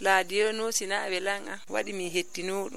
laadiyo no sina welan a wadi mi hettinoɗum.